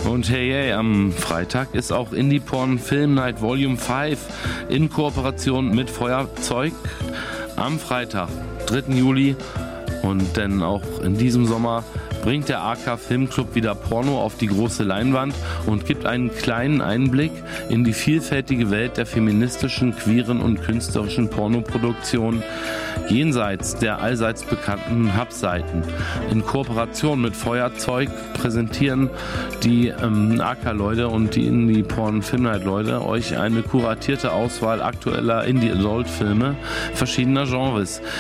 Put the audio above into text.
Und hey, am Freitag ist auch Indie Porn Film Night Volume 5 in Kooperation mit Feuerzeug am Freitag, 3. Juli. Und denn auch in diesem Sommer bringt der AK Filmclub wieder Porno auf die große Leinwand und gibt einen kleinen Einblick in die vielfältige Welt der feministischen, queeren und künstlerischen Pornoproduktion jenseits der allseits bekannten Hub-Seiten. In Kooperation mit Feuerzeug präsentieren die AK-Leute und die Indie Porn Film Night Leute euch eine kuratierte Auswahl aktueller Indie-Adult-Filme verschiedener Genres.